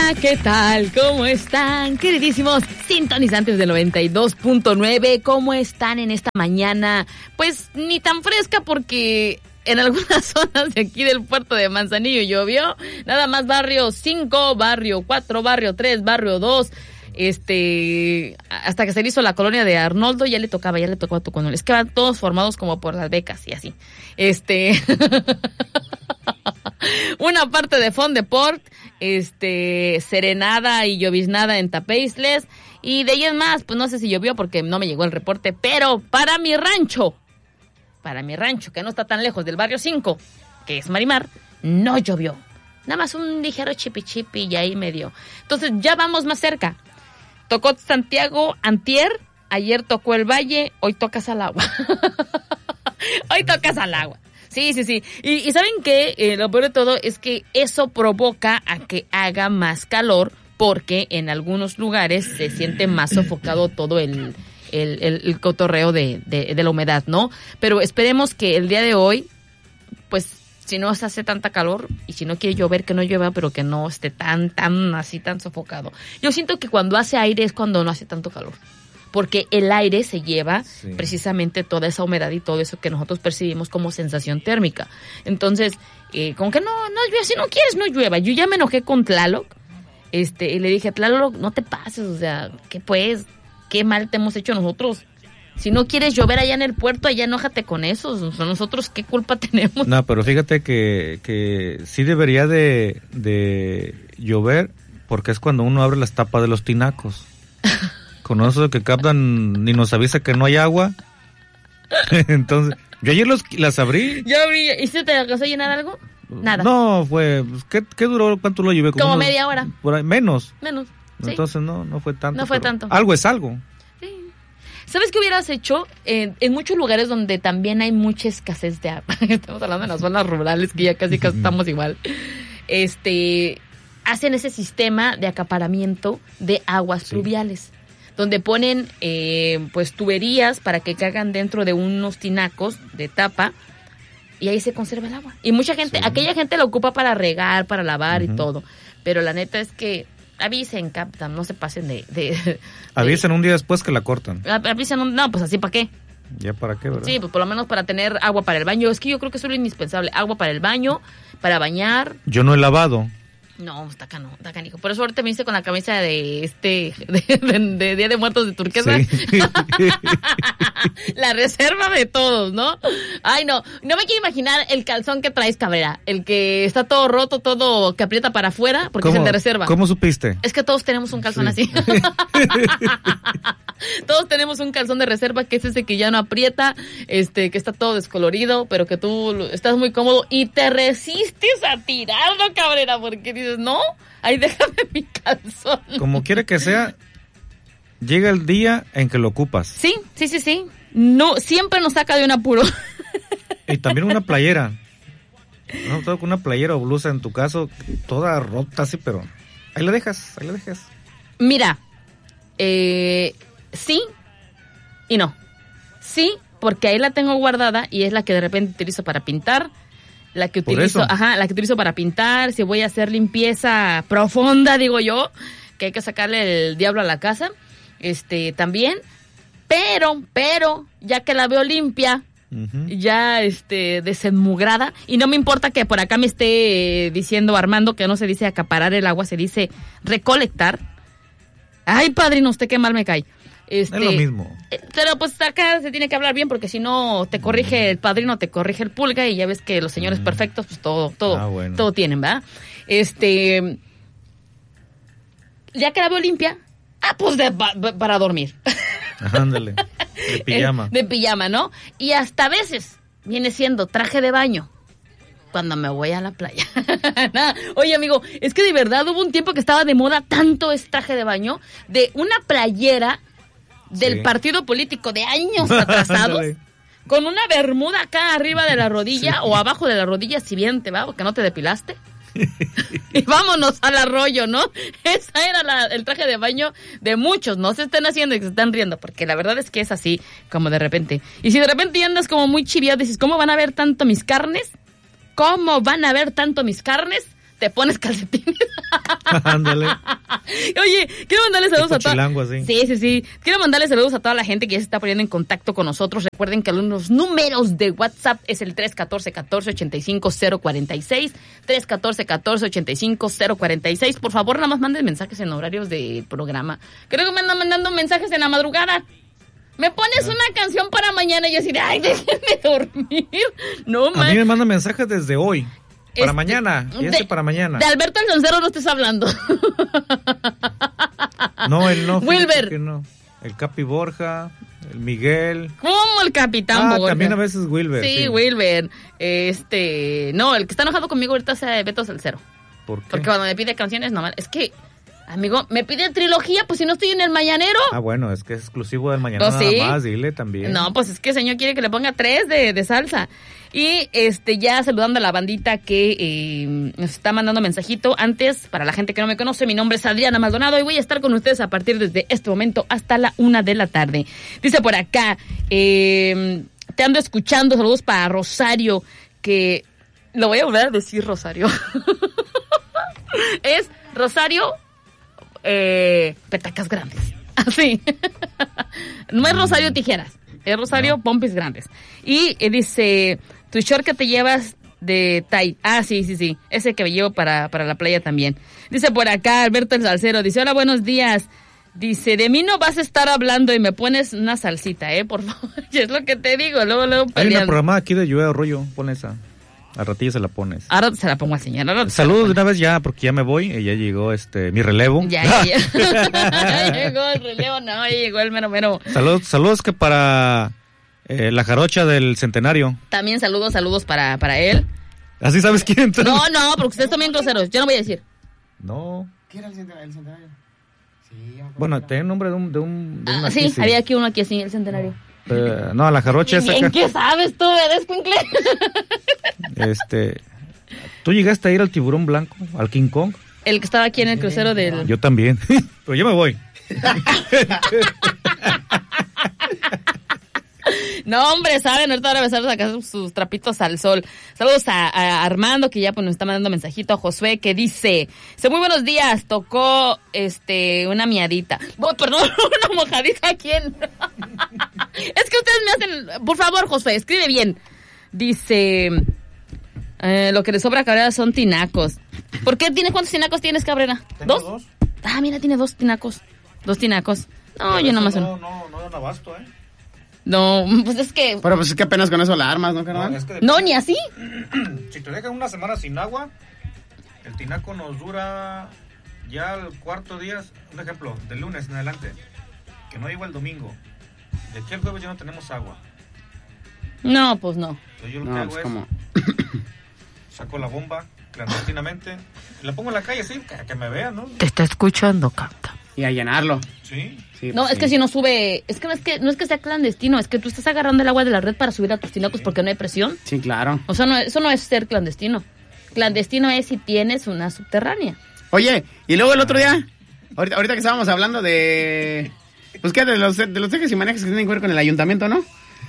Hola, ¿qué tal? ¿Cómo están, queridísimos sintonizantes del 92.9? ¿Cómo están en esta mañana? Pues ni tan fresca porque en algunas zonas de aquí del puerto de Manzanillo llovió. Nada más barrio 5, barrio 4, barrio 3, barrio 2. Hasta que se le hizo la colonia de Arnoldo, ya le tocaba a Tuconol. Es que van todos formados como por las becas y así. Una parte de Fond Deport, serenada y lloviznada en Tapeisles, y de ahí en más, pues no sé si llovió porque no me llegó el reporte, pero para mi rancho, que no está tan lejos del barrio 5, que es Marimar, no llovió. Nada más un ligero chipi y ahí medio. Entonces ya vamos más cerca. Tocó Santiago antier, ayer tocó el Valle, hoy tocas al agua. Hoy tocas al agua. Sí. Y ¿saben qué? Lo peor de todo es que eso provoca a que haga más calor porque en algunos lugares se siente más sofocado todo el cotorreo de la humedad, ¿no? Pero esperemos que el día de hoy, pues, si no se hace tanta calor y si no quiere llover, que no llueva, pero que no esté tan sofocado. Yo siento que cuando hace aire es cuando no hace tanto calor, porque el aire se lleva precisamente toda esa humedad y todo eso que nosotros percibimos como sensación térmica. Entonces, como que no llueve, si no quieres no llueva. Yo ya me enojé con Tlaloc, y le dije, Tlaloc, no te pases, o sea, qué mal te hemos hecho nosotros. Si no quieres llover allá en el puerto, allá enójate con eso. O sea, nosotros, ¿qué culpa tenemos? No, pero fíjate que sí debería de llover, porque es cuando uno abre las tapas de los tinacos. Con eso que captan, ni nos avisa que no hay agua. Entonces, yo ayer las abrí. Yo abrí. ¿Y se te alcanzó a llenar algo? Nada. No, fue... ¿Qué duró? ¿Cuánto lo llevé? Como media hora. Por ahí, menos. Sí. Entonces no fue tanto. No fue tanto. Algo es algo. ¿Sabes qué hubieras hecho? En muchos lugares donde también hay mucha escasez de agua, estamos hablando de las zonas rurales que ya casi estamos igual, hacen ese sistema de acaparamiento de aguas pluviales, donde ponen pues tuberías para que caigan dentro de unos tinacos de tapa y ahí se conserva el agua. Y mucha gente, aquella gente la ocupa para regar, para lavar y todo, pero la neta es que avisen, captan, no se pasen de avisen un día después que la cortan. Avisen, no, pues así para qué. ¿Ya para qué, verdad? Sí, pues por lo menos para tener agua para el baño. Es que yo creo que eso es lo indispensable. Agua para el baño, para bañar. Yo no he lavado. No, está canijo. Por eso ahorita me hice con la camisa de Día de Muertos de turquesa. Sí. La reserva de todos, ¿no? Ay, no me quiero imaginar el calzón que traes, Cabrera. El que está todo roto, todo que aprieta para afuera, porque es el de reserva. ¿Cómo supiste? Es que todos tenemos un calzón así. Todos tenemos un calzón de reserva que es ese que ya no aprieta, que está todo descolorido, pero que tú estás muy cómodo y te resistes a tirarlo, Cabrera, porque dices, no, ahí déjame mi calzón. Como quiera que sea, llega el día en que lo ocupas. Sí. No, siempre nos saca de un apuro. Y también una playera. No, todo con una playera o blusa en tu caso, toda rota así, pero ahí la dejas. Mira, sí y no. Sí, porque ahí la tengo guardada y es la que de repente utilizo para pintar. La que utilizo para pintar, si voy a hacer limpieza profunda, digo yo, que hay que sacarle el diablo a la casa, también, pero, ya que la veo limpia, ya, desenmugrada, y no me importa que por acá me esté diciendo Armando que no se dice acaparar el agua, se dice recolectar. Ay, padrino, usted qué mal me cae. Es lo mismo. Pero pues acá se tiene que hablar bien porque si no te corrige el padrino, te corrige el pulga y ya ves que los señores perfectos pues todo tienen, ¿verdad? Ya que la veo limpia, pues para dormir. Ándale, de pijama. De pijama, ¿no? Y hasta a veces viene siendo traje de baño cuando me voy a la playa. Oye, amigo, es que de verdad hubo un tiempo que estaba de moda tanto ese traje de baño de una playera del partido político de años atrasados, con una bermuda acá arriba de la rodilla o abajo de la rodilla, si bien te va, porque no te depilaste. Y vámonos al arroyo, ¿no? Esa era el traje de baño de muchos. No se estén haciendo y se están riendo, porque la verdad es que es así, como de repente. Y si de repente andas como muy chiviado, dices, ¿cómo van a ver tanto mis carnes? te pones calcetines. Ándale. Oye, quiero mandarle saludos a toda... Chilango, así. Sí. Quiero mandarle saludos a toda la gente que ya se está poniendo en contacto con nosotros. Recuerden que los números de WhatsApp es el 314-14-85-046. 314-14-85-046. Por favor, nada más manden mensajes en horarios de programa. Creo que me andan mandando mensajes en la madrugada. Me pones una canción para mañana y yo así, ay, déjenme dormir. No, man. A mí me mandan mensajes desde hoy. Para mañana. Para mañana. De Alberto el Sancero no estés hablando. No, él no. Wilber. No. El Capi Borja, el Miguel. ¿Cómo el Capitán Borja? También a veces Wilber. Sí, Wilber. No, el que está enojado conmigo ahorita es Beto Salcero. ¿Por qué? Porque cuando me pide canciones, no, es que, amigo, me pide trilogía, pues si no estoy en el mañanero. Bueno, es que es exclusivo del mañana ¿Sí? nada más, dile también. No, pues es que el señor quiere que le ponga 3 de salsa. Y ya saludando a la bandita que nos está mandando mensajito. Antes, para la gente que no me conoce, mi nombre es Adriana Maldonado y voy a estar con ustedes a partir desde este momento hasta la 1 de la tarde. Dice por acá, te ando escuchando, saludos para Rosario, que lo voy a volver a decir, Rosario. Es Rosario Petacas Grandes. Así. No es Rosario Tijeras, es Rosario Pompis Grandes. Y dice, tu short que te llevas de Tai. Sí. Ese que me llevo para la playa también. Dice por acá Alberto el Salcero, dice, hola, buenos días. Dice, de mí no vas a estar hablando y me pones una salsita, por favor. Es lo que te digo, luego Hay peleando. una programa aquí de Lluvia de Arroyo, pon esa. Al ratillo se la pones. Ahora se la pongo al señor. Saludos de una vez ya, porque ya me voy. Ya llegó mi relevo. Ya llegó el relevo, no, ya llegó el mero. Saludos que para la jarocha del centenario. También saludos para él. ¿Así sabes quién entonces? No, porque ustedes son bien groseros. Yo no voy a decir. No. ¿Qué era el centenario? Sí, bueno, tenía el nombre de un sí, aquí, había aquí uno aquí así, el centenario. No, la jarocha esa. ¿En qué sabes tú, eres Quinclé? ¿Tú llegaste a ir al Tiburón Blanco, al King Kong? El que estaba aquí en el crucero del... Yo también, pero yo me voy. No, hombre, saben, ahorita van a empezar a sacar sus trapitos al sol. Saludos a Armando, que ya pues nos está mandando mensajito, a Josué, que dice, muy buenos días, tocó una miadita. Perdón, una mojadita, ¿a quién? Es que ustedes me hacen, por favor, Josué, escribe bien. Dice, lo que le sobra a Cabrera son tinacos. ¿Por qué? ¿Cuántos tinacos tienes, Cabrera? ¿Dos? Mira, tiene 2 tinacos. 2 tinacos. No, pero yo nomás uno. No dan abasto, No, pues es que... Pero pues es que apenas con eso la armas, ¿no, carnal? No, ni así. Si te dejan una semana sin agua, el tinaco nos dura ya el cuarto día, un ejemplo, del lunes en adelante, que no llegó el domingo. De aquí al jueves ya no tenemos agua. No, pues no. Entonces yo lo que hago es, saco la bomba clandestinamente, y la pongo en la calle así, que me vean, ¿no? Te está escuchando, capta. Y a llenarlo. Sí. No, es que si no sube, no es que sea clandestino, es que tú estás agarrando el agua de la red para subir a tus tinacos porque no hay presión. Sí, claro. O sea, eso no es ser clandestino. Clandestino es si tienes una subterránea. Oye, y luego el otro día, ahorita que estábamos hablando de... Pues que de los ejes y manejes que tienen que ver con el ayuntamiento, ¿no?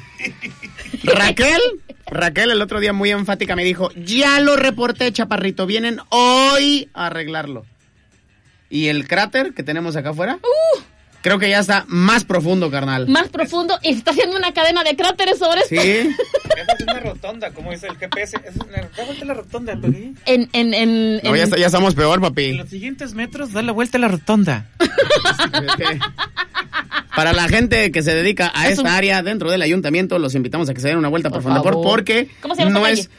Raquel el otro día muy enfática me dijo, ya lo reporté, chaparrito, vienen hoy a arreglarlo. Y el cráter que tenemos acá afuera, creo que ya está más profundo, carnal. Más profundo, y está haciendo una cadena de cráteres sobre esto. Sí. Esa es una rotonda, como dice el GPS. Da vuelta la rotonda, papi. No, ya estamos peor, papi. En los siguientes metros, da la vuelta a la rotonda. Para la gente que se dedica a esta área dentro del ayuntamiento, los invitamos a que se den una vuelta por Fondaport, porque ¿cómo se llama no esta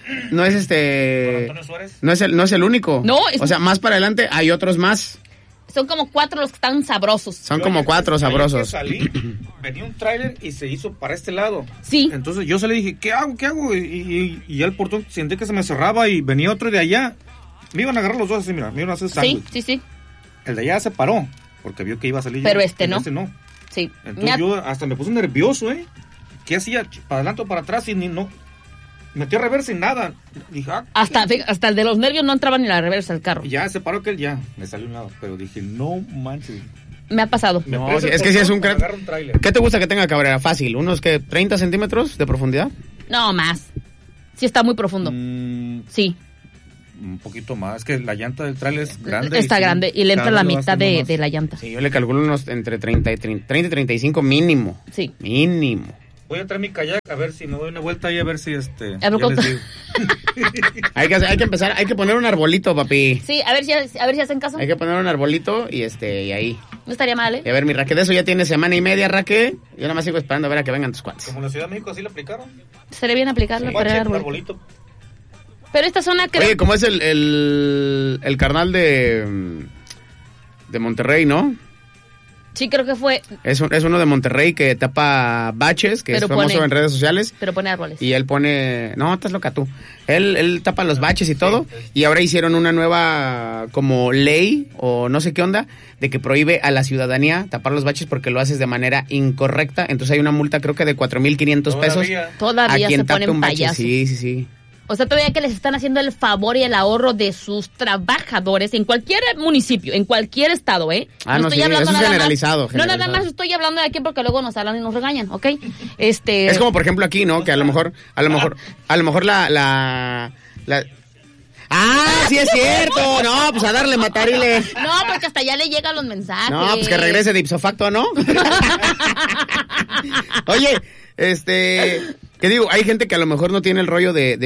es no es el único. No, o sea, más para adelante hay otros más. Son como 4 los que están sabrosos. Son como 4 sabrosos. Salí, venía un tráiler y se hizo para este lado. Sí. Entonces yo salí y dije, ¿qué hago? Y ya el portón sentí que se me cerraba y venía otro de allá. Me iban a agarrar los dos así, mira, me iban a hacer sándwich. Sí. El de allá se paró, porque vio que iba a salir. Pero ya, no. Este no. Sí. Entonces yo hasta me puse nervioso, ¿Qué hacía? ¿Para adelante o para atrás? Y no. Metí a reversa y nada. Dije, hasta el de los nervios no entraba ni la reversa del carro. Y ya se paró aquel, ya me salió un lado. Pero dije, no manches. Me ha pasado. No, es que si es un tráiler. ¿Qué te gusta que tenga, Cabrera? Fácil, unos que 30 centímetros de profundidad. No, más. Sí está muy profundo. Sí. un poquito más. Es que la llanta del trailer es grande. Está grande y le entra cada la vez mitad va siendo de la llanta. Sí, yo le calculo unos entre 30 y 35 mínimo. Sí. Mínimo. Voy a traer mi kayak a ver si me doy una vuelta ahí a ver si ver, ya les digo. Hay que empezar, hay que poner un arbolito, papi. Sí, a ver si hacen caso. Hay que poner un arbolito y y ahí. No estaría mal, ¿eh? Y a ver, mi Raque, de eso ya tiene semana y media, Raque. Yo nada más sigo esperando a ver a que vengan tus cuates. Como en la Ciudad de México así lo aplicaron. Estaría bien aplicarlo, Un poner bache, un arbolito. arbolito. Pero esta zona creo... Oye, ¿cómo es el carnal de Monterrey, no? Sí, creo que fue, Es uno de Monterrey que tapa baches, que Pero es famoso pone- en redes sociales. pero pone árboles. Y él pone... No, estás loca tú. Él tapa los baches y todo. Y ahora hicieron una nueva como ley o no sé qué onda de que prohíbe a la ciudadanía tapar los baches porque lo haces de manera incorrecta. Entonces hay una multa creo que de 4,500 pesos Todavía a quien se tape ponen un bache. payasos. Sí. O sea, todavía que les están haciendo el favor y el ahorro de sus trabajadores en cualquier municipio, en cualquier estado, ¿eh? Ah, no, sí, eso es nada generalizado, más. No, nada generalizado. más estoy hablando de aquí porque luego nos hablan y nos regañan, ¿ok? Es como por ejemplo aquí, ¿no? Que a lo mejor la... ¡Ah, sí es cierto! No, pues a darle matarile. No, porque hasta allá le llegan los mensajes. No, pues que regrese de ipso facto, ¿no? Oye, ¿qué digo? Hay gente que a lo mejor no tiene el rollo de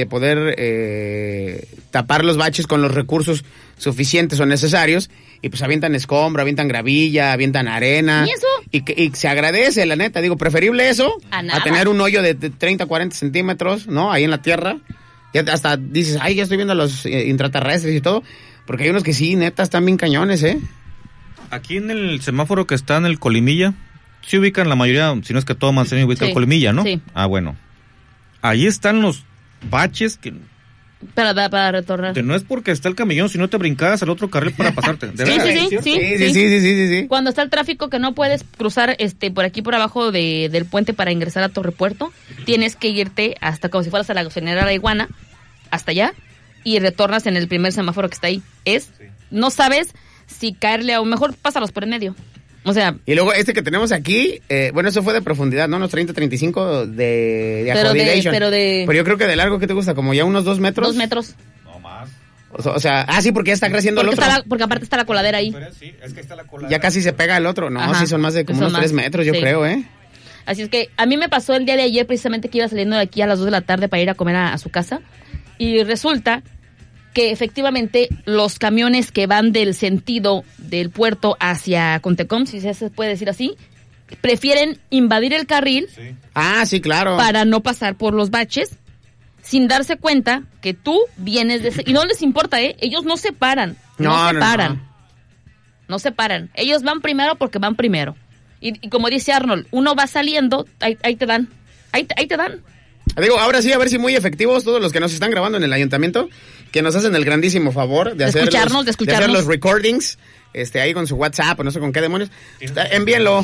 poder tapar los baches con los recursos suficientes o necesarios y pues avientan escombro, avientan gravilla, avientan arena. ¿Y eso? Y se agradece, la neta. Digo, preferible eso A nada. tener un hoyo de 30, 40 centímetros, ¿no? Ahí en la tierra. Ya hasta dices, ay, ya estoy viendo a los intraterrestres y todo. Porque hay unos que sí, neta, están bien cañones, ¿eh? Aquí en el semáforo que está en el Colimilla, sí ubican la mayoría, si no es que todo Manzanillo ubica Sí, el Colimilla, ¿no? sí. Ah, bueno. Ahí están los baches que Para retornar. no es porque está el camellón, si no te brincabas al otro carril para pasarte. ¿De Sí, verdad? sí, ¿Es sí, cierto? Sí. Cuando está el tráfico que no puedes cruzar por aquí por abajo del puente para ingresar a Torrepuerto, tienes que irte hasta como si fueras a la gasolinera La Iguana, hasta allá, y retornas en el primer semáforo que está ahí. No sabes si caerle a un mejor, pásalos por en medio. O sea, Y luego que tenemos aquí, bueno, eso fue de profundidad, ¿no? Unos 30, 35 de accommodation. Pero yo creo que de largo, ¿qué te gusta? Como ya unos 2 metros. 2 metros. No más. O sea, sí, porque ya está creciendo el Porque, otro. porque aparte está la coladera ahí. Sí, es que está la cola. Ya casi se pega el otro. No, Ajá. sí, son más de como Son unos 3 más, metros, yo sí. creo, ¿eh? Así es que a mí me pasó el día de ayer precisamente que iba saliendo de aquí a las 2 de la tarde para ir a comer a su casa. Y resulta que efectivamente los camiones que van del sentido del puerto hacia Contecom, si se puede decir así, prefieren invadir el carril Sí. Ah, sí, claro. para no pasar por los baches sin darse cuenta que tú vienes de... Y no les importa, ¿eh? Ellos no se paran. No se paran. No se paran. Ellos van primero porque van primero. Y como dice Arnold, uno va saliendo, ahí te dan. Ahí te dan. Digo, ahora sí, a ver si muy efectivos todos los que nos están grabando en el ayuntamiento, que nos hacen el grandísimo favor de hacer escucharnos. los recordings, ahí con su WhatsApp o no sé con qué demonios. Envíenlo,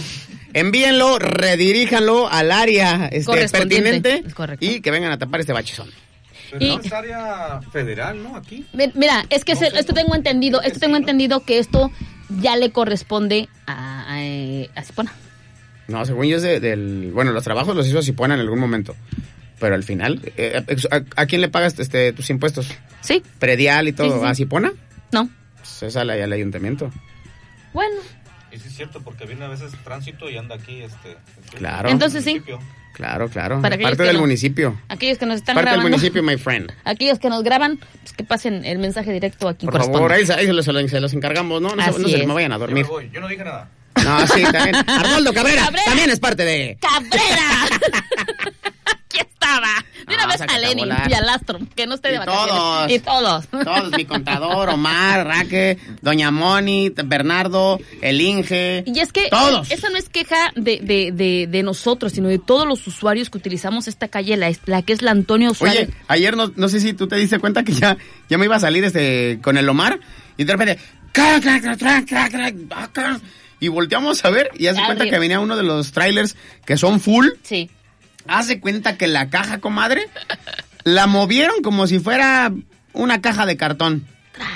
rediríjanlo al área Correspondiente. pertinente Es correcto. y que vengan a tapar este bachezón. Pero Y- no es área federal, ¿no? Aquí. Mira, es que No sé. esto tengo entendido, que esto ya le corresponde a Cipona. No, según yo es bueno, los trabajos los hizo Cipona en algún momento, pero al final, ¿a quién le pagas tus impuestos? ¿Sí? Predial y todo, Sí. ¿a Cipona? No. Pues es al ayuntamiento. Bueno, Y sí es cierto, porque viene a veces tránsito y anda aquí, Claro. Entonces sí. Claro. Para aquellos Parte que del no. municipio. aquellos que nos están Parte del grabando, municipio, my friend. aquellos que nos graban, pues que pasen el mensaje directo a quien Por favor, corresponde. ahí se los encargamos, ¿no? No Así se es. me vayan a Yo me dormir. voy, yo no dije nada. No, sí, también. Arnoldo Cabrera, Cabrera. también es parte de... ¡Cabrera! Aquí estaba. De una Ah, vez sácate a a Lenin volar. y al Astro, que no esté de Y vacaciones. todos. Y todos. Todos, mi contador, Omar, Raque, Doña Moni, Bernardo, el Inge. Y es que Todos. esa no es queja de nosotros, sino de todos los usuarios que utilizamos esta calle, la que es la Antonio Suárez. Oye, ayer no sé si tú te diste cuenta que ya me iba a salir con el Omar y de repente... crac, crac, crac, crac, crac, crac, crac, y volteamos a ver y hace cuenta que venía uno de los trailers que son full. Sí. Hace cuenta que la caja, comadre, la movieron como si fuera una caja de cartón.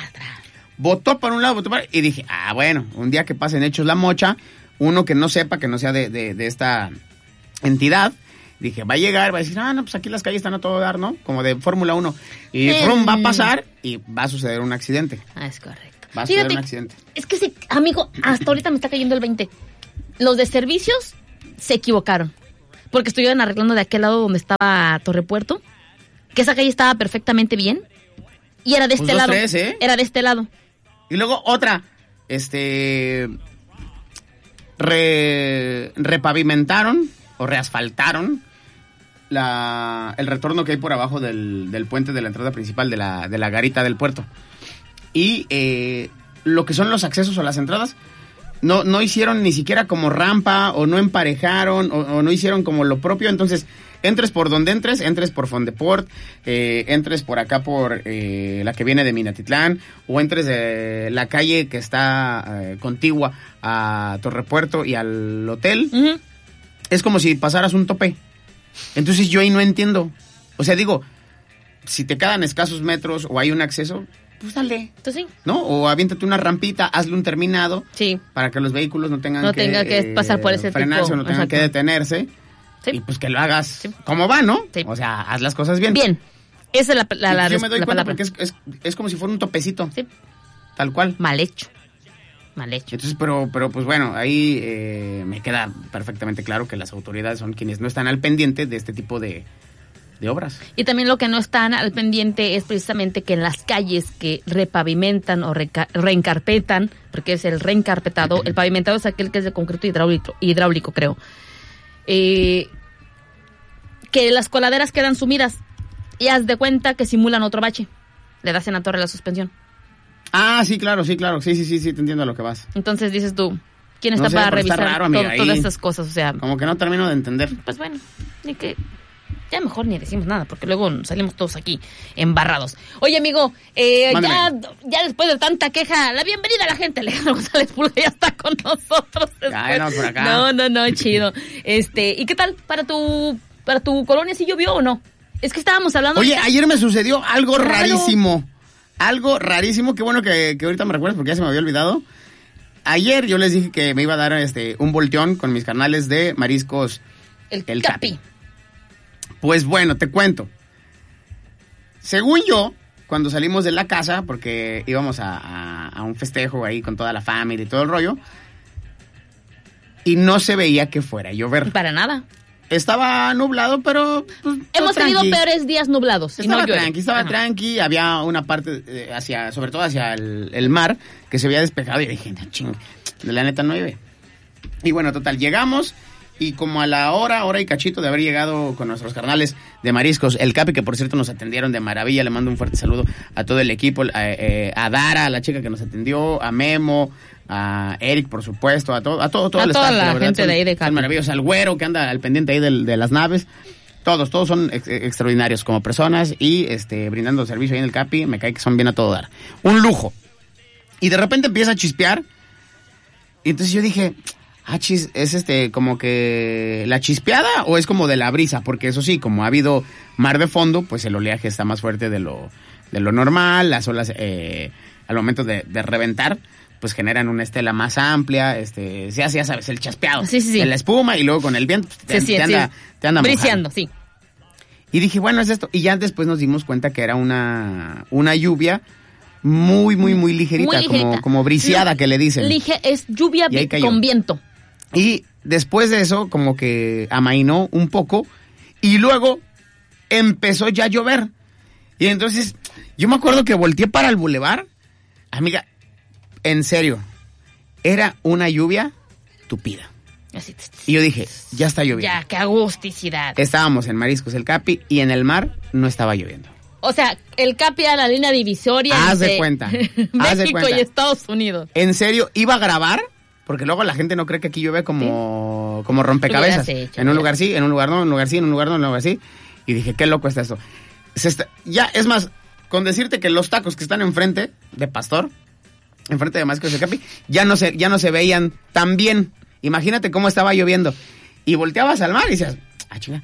Botó para un lado, botó para... Y dije, bueno, un día que pasen hechos la mocha, uno que no sepa, que no sea de esta entidad, Dije, va a llegar, va a decir, no, pues aquí las calles están a todo dar, ¿no? Como de Fórmula 1. Y va a pasar y va a suceder un accidente. Es correcto. Va a suceder un accidente. Es que sí, amigo, hasta ahorita me está cayendo el 20. Los de servicios se equivocaron. Porque estuvieron arreglando de aquel lado donde estaba Torre Puerto. Que esa calle estaba perfectamente bien. Y era de este lado. Era de este lado. Y luego otra, repavimentaron o reasfaltaron el retorno que hay por abajo del puente de la entrada principal de la garita del puerto. Y lo que son los accesos o las entradas, no hicieron ni siquiera como rampa, o no emparejaron, o no hicieron como lo propio. Entonces, entres por donde entres por Fondeport, entres por acá por la que viene de Minatitlán, o entres de la calle que está contigua a Torre Puerto y al hotel. Uh-huh. Es como si pasaras un tope. Entonces yo ahí no entiendo. O sea, digo, si te quedan escasos metros o hay un acceso, pues dale. Entonces, sí. ¿No? O aviéntate una rampita, hazle un terminado. Sí. Para que los vehículos no tengan que pasar por ese frenarse tipo. O no tengan que detenerse. Sí. Y pues que lo hagas como va, ¿no? Sí. O sea, haz las cosas bien. Bien. Esa es la yo me doy la cuenta palabra. Porque es como si fuera un topecito. Sí. Tal cual. Mal hecho. Entonces, pero pues bueno, ahí me queda perfectamente claro que las autoridades son quienes no están al pendiente de este tipo de obras. Y también lo que no están al pendiente es precisamente que en las calles que repavimentan o reencarpetan, porque es el reencarpetado, el pavimentado es aquel que es de concreto hidráulico, creo, que las coladeras quedan sumidas y haz de cuenta que simulan otro bache. Le das en la torre la suspensión. Ah, sí, claro. Sí, te entiendo a lo que vas. Entonces dices tú, ¿quién está para revisar raro, amiga, todas esas cosas? O sea, como que no termino de entender. Pues bueno, ni que ya mejor ni decimos nada, porque luego salimos todos aquí embarrados. Oye, amigo, ya después de tanta queja, la bienvenida a la gente. Alejandro González Pulga ya está con nosotros. Ya, por acá. No, chido. ¿Y qué tal para tu colonia? ¿Sí llovió o no? Es que estábamos hablando... Oye, ayer me sucedió algo rarísimo. Algo rarísimo, qué bueno que ahorita me recuerdas porque ya se me había olvidado. Ayer yo les dije que me iba a dar un volteón con mis carnales de mariscos El Capi. Pues bueno, te cuento. Según yo, cuando salimos de la casa, porque íbamos a un festejo ahí con toda la familia y todo el rollo, y no se veía que fuera a llover. Para nada. Estaba nublado, pero... Pues, hemos tenido peores días nublados. Estaba tranqui. Había una parte sobre todo hacia el mar, que se había despejado. Y dije, la neta no llueve. Y bueno, total, llegamos. Y como a la hora y cachito de haber llegado con nuestros carnales de mariscos, el Capi, que por cierto nos atendieron de maravilla. Le mando un fuerte saludo a todo el equipo. A Dara, la chica que nos atendió. A Memo. A Eric, por supuesto, a todo el staff, la gente de ahí de Capi. Maravilloso, al güero que anda al pendiente ahí de las naves. Todos son extraordinarios como personas y brindando servicio ahí en el Capi, me cae que son bien a todo dar. Un lujo. Y de repente empieza a chispear. Y entonces yo dije, ¿es como que la chispeada o es como de la brisa? Porque eso sí, como ha habido mar de fondo, pues el oleaje está más fuerte de lo normal, las olas al momento de reventar pues generan una estela más amplia, ya sabes, el chaspeado, sí. de la espuma y luego con el viento te anda briseando, sí. Y dije, bueno, es esto. Y ya después nos dimos cuenta que era una lluvia muy, muy, muy ligerita, como briseada que le dicen. Es lluvia con viento. Y después de eso, como que amainó un poco y luego empezó ya a llover. Y entonces, yo me acuerdo que volteé para el bulevar, amiga, en serio, era una lluvia tupida. Así. Y yo dije, ya está lloviendo. Ya, qué agusticidad. Estábamos en Mariscos El Capi y en el mar no estaba lloviendo. O sea, el Capi era la línea divisoria haz de cuenta. México y Estados Unidos. En serio, iba a grabar, porque luego la gente no cree que aquí llueve como rompecabezas. En un lugar sí, en un lugar no, en un lugar sí, en un lugar no, en un lugar sí. Y dije, qué loco está esto. Ya, es más, con decirte que los tacos que están enfrente de Pastor, enfrente de Mariscos El Capi, ya no se veían tan bien. Imagínate cómo estaba lloviendo. Y volteabas al mar y decías, chinga.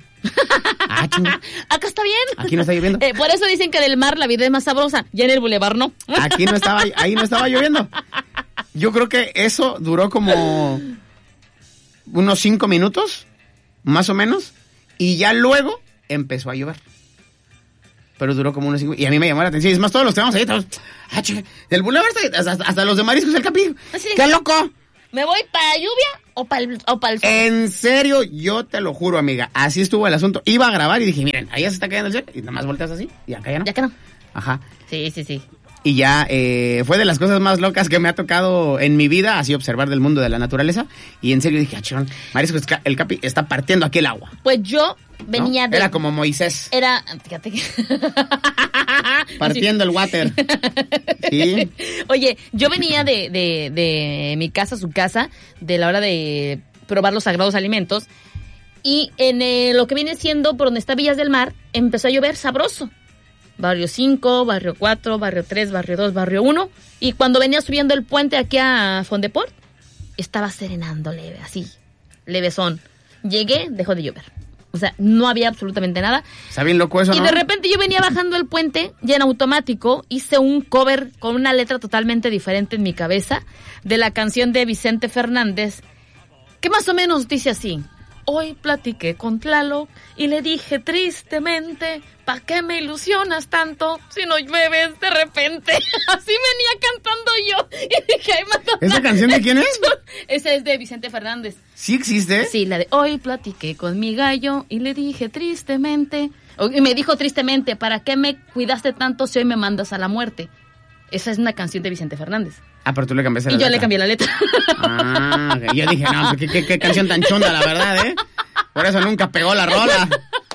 Acá está bien. Aquí no está lloviendo. Por eso dicen que del mar la vida es más sabrosa. Ya en el bulevar no. Ahí no estaba lloviendo. Yo creo que eso duró como unos 5 minutos, más o menos. Y ya luego empezó a llover. Pero duró como unos 5... Y a mí me llamó la atención. Y es más, todos los que vamos ahí, todos... del Boulevard hasta los de Mariscos del Capi. ¡Qué loco! ¿Me voy para lluvia o para el sol? En serio, yo te lo juro, amiga. Así estuvo el asunto. Iba a grabar y dije, miren, allá se está cayendo el cielo. Y nada más volteas así. Y acá ya no. Ya que no. Ajá. Sí. Y ya fue de las cosas más locas que me ha tocado en mi vida, así observar del mundo de la naturaleza. Y en serio dije, achón, Mariscos el Capi está partiendo aquí el agua. Pues yo venía ¿no? Era como Moisés. Fíjate que... partiendo el water. Sí. Oye, yo venía de mi casa a su casa, de la hora de probar los sagrados alimentos. Y en lo que viene siendo por donde está Villas del Mar, empezó a llover sabroso. Barrio 5, Barrio 4, Barrio 3, Barrio 2, Barrio 1. Y cuando venía subiendo el puente aquí a Fondeport, estaba serenando leve, así, levesón. Llegué, dejó de llover. O sea, no había absolutamente nada. Está bien loco eso, ¿no? Y de repente yo venía bajando el puente, ya en automático, hice un cover con una letra totalmente diferente en mi cabeza de la canción de Vicente Fernández, que más o menos dice así. Hoy platiqué con Tlaloc y le dije tristemente, ¿pa' qué me ilusionas tanto si no llueves de repente? Así venía cantando yo. Y dije, ay, Madonna. ¿Esa canción de quién es? Esa es de Vicente Fernández. ¿Sí existe? Sí, la de hoy platiqué con mi gallo y le dije tristemente. Y me dijo tristemente, ¿para qué me cuidaste tanto si hoy me mandas a la muerte? Esa es una canción de Vicente Fernández. Ah, pero tú le cambiaste la letra. Y yo le letra. cambié la letra. Ah, okay. Yo dije, no, qué canción tan chonda, la verdad, ¿eh? Por eso nunca pegó la rola.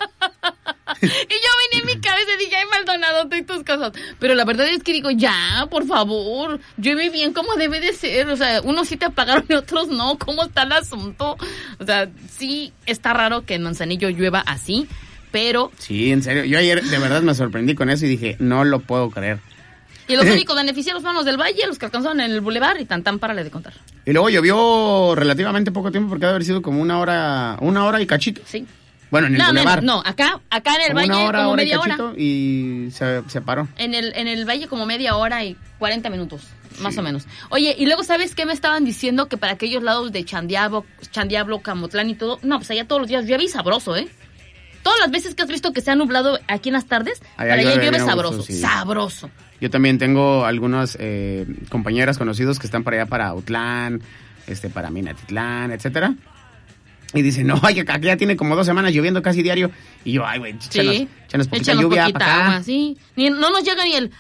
Y yo venía en mi cabeza y dije, ay, Maldonado, tú y tus cosas. Pero la verdad es que digo, ya, por favor, llueve bien como debe de ser. O sea, unos sí te apagaron y otros no. ¿Cómo está el asunto? O sea, sí está raro que en Manzanillo llueva así, pero... Sí, en serio. Yo ayer de verdad me sorprendí con eso y dije, no lo puedo creer. Y los únicos beneficiados fueron los del Valle, los que alcanzaron en el Boulevard y tan párale de contar. Y luego llovió relativamente poco tiempo porque debe haber sido como una hora y cachito. Sí. Bueno, en el Boulevard. No, acá en el Valle como media hora. Y se paró. En el Valle como media hora y 40 minutos, más o menos. Oye, y luego, ¿sabes qué me estaban diciendo? Que para aquellos lados de Chandiablo, Camotlán y todo, no, pues allá todos los días llueve y sabroso, ¿eh? Todas las veces que has visto que se ha nublado aquí en las tardes, para allá llueve sabroso, sí. Sabroso. Yo también tengo algunas compañeras conocidos que están para allá, para Autlán, para Minatitlán, etcétera. Y dicen, no, ay, acá ya tiene como 2 semanas lloviendo casi diario. Y yo, ay, güey, échanos poquita lluvia para acá. Agua, sí. No nos llega ni el...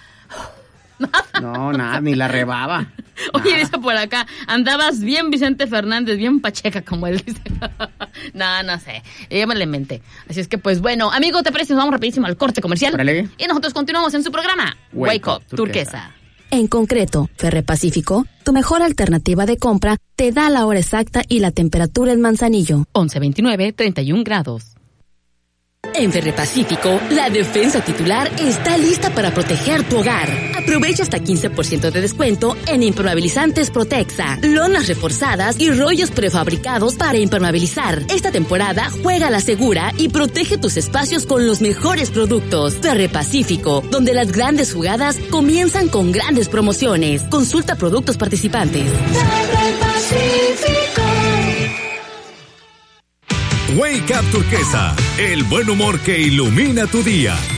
Nada. No, nada, ni la rebaba. Oye, dice por acá, andabas bien Vicente Fernández, bien pacheca, como él dice. No sé, yo me la inventé. Así es que, pues bueno, amigo, ¿te parece? Nos vamos rapidísimo al corte comercial. Órale. Y nosotros continuamos en su programa Wake Up Turquesa. En concreto, Ferre Pacífico, tu mejor alternativa de compra, te da la hora exacta y la temperatura en Manzanillo. 11:29, 31 grados. En Ferre Pacífico, la defensa titular está lista para proteger tu hogar. Aprovecha hasta 15% de descuento en impermeabilizantes Protexa, lonas reforzadas y rollos prefabricados para impermeabilizar. Esta temporada juega a la segura y protege tus espacios con los mejores productos. Ferre Pacífico, donde las grandes jugadas comienzan con grandes promociones. Consulta productos participantes. Ferre Pacífico. Wake Up Turquesa, el buen humor que ilumina tu día.